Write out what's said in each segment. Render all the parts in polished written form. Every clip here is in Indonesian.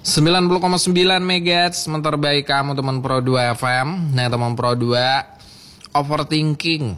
90,9 MHz terbaik kamu teman Pro 2 FM. Nah teman Pro 2, overthinking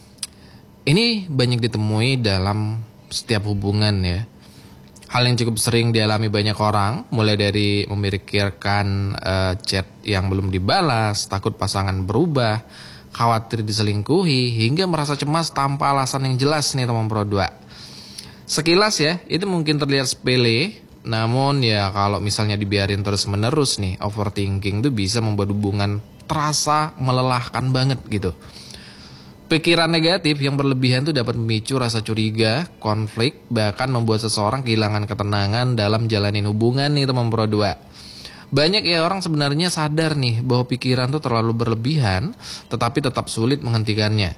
ini banyak ditemui dalam setiap hubungan ya. Hal yang cukup sering dialami banyak orang, mulai dari memikirkan chat yang belum dibalas, takut pasangan berubah, khawatir diselingkuhi, hingga merasa cemas tanpa alasan yang jelas nih teman Pro 2. Sekilas ya, itu mungkin terlihat sepele, namun ya kalau misalnya dibiarin terus-menerus nih, overthinking itu bisa membuat hubungan terasa melelahkan banget gitu. Pikiran negatif yang berlebihan tuh dapat memicu rasa curiga, konflik, bahkan membuat seseorang kehilangan ketenangan dalam jalanin hubungan nih teman Pro 2. Banyak ya orang sebenarnya sadar nih bahwa pikiran tuh terlalu berlebihan, tetapi tetap sulit menghentikannya.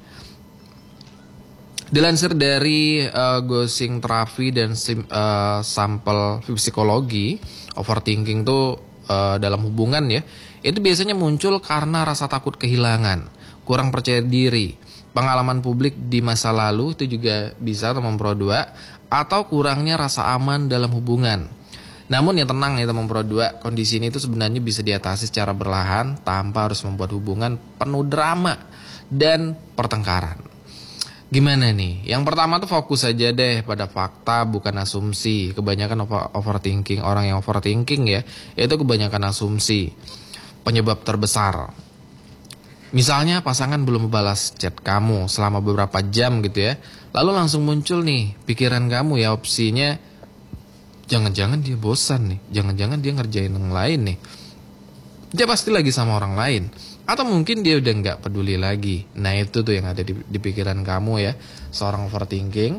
Dilansir dari Gosing Terapi dan sampel psikologi, overthinking tuh dalam hubungan ya, itu biasanya muncul karena rasa takut kehilangan, kurang percaya diri, pengalaman publik di masa lalu itu juga bisa teman Pro 2, atau kurangnya rasa aman dalam hubungan. Namun ya tenang ya teman Pro 2, kondisi ini itu sebenarnya bisa diatasi secara perlahan tanpa harus membuat hubungan penuh drama dan pertengkaran. Gimana nih? Yang pertama tuh fokus aja deh pada fakta bukan asumsi. Kebanyakan overthinking, orang yang overthinking ya, itu kebanyakan asumsi. Penyebab terbesar, misalnya pasangan belum membalas chat kamu selama beberapa jam gitu ya, lalu langsung muncul nih pikiran kamu ya, opsinya jangan-jangan dia bosan nih, jangan-jangan dia ngerjain yang lain nih, dia pasti lagi sama orang lain, atau mungkin dia udah nggak peduli lagi. Nah itu tuh yang ada di pikiran kamu ya, seorang overthinking.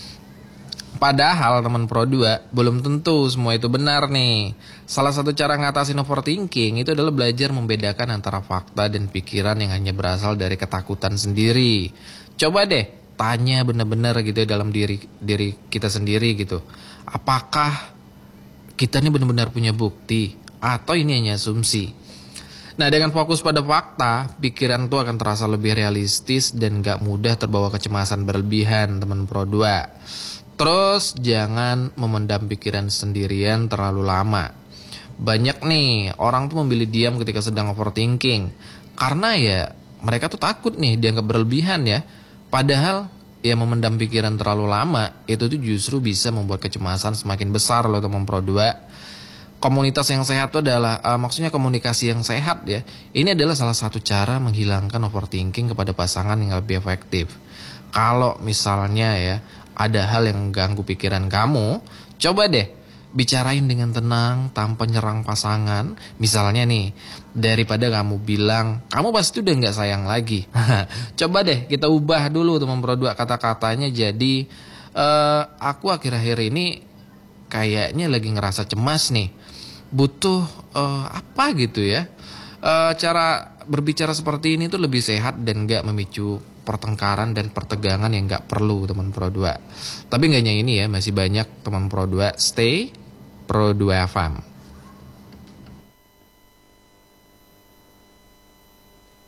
Padahal teman Pro 2, belum tentu semua itu benar nih. Salah satu cara ngatasin overthinking itu adalah belajar membedakan antara fakta dan pikiran yang hanya berasal dari ketakutan sendiri. Coba deh tanya benar-benar gitu ya dalam diri kita sendiri gitu. Apakah kita ini benar-benar punya bukti atau ini hanya asumsi? Nah dengan fokus pada fakta, pikiran tuh akan terasa lebih realistis dan gak mudah terbawa kecemasan berlebihan teman Pro 2. Terus jangan memendam pikiran sendirian terlalu lama. Banyak nih orang tuh memilih diam ketika sedang overthinking, karena ya mereka tuh takut nih dianggap berlebihan ya. Padahal ya memendam pikiran terlalu lama itu tuh justru bisa membuat kecemasan semakin besar loh teman Pro 2. Komunitas yang sehat itu adalah maksudnya komunikasi yang sehat ya. Ini adalah salah satu cara menghilangkan overthinking kepada pasangan yang lebih efektif. Kalau misalnya ya ada hal yang mengganggu pikiran kamu, coba deh bicarain dengan tenang tanpa nyerang pasangan. Misalnya nih, daripada kamu bilang kamu pasti udah nggak sayang lagi, coba deh kita ubah dulu teman Pro 2 kata-katanya jadi aku akhir-akhir ini kayaknya lagi ngerasa cemas nih, butuh apa gitu ya. Cara berbicara seperti ini tuh lebih sehat dan gak memicu pertengkaran dan pertegangan yang gak perlu teman Pro 2. Tapi gak hanya ini ya, masih banyak teman Pro 2. Stay Pro 2 FM.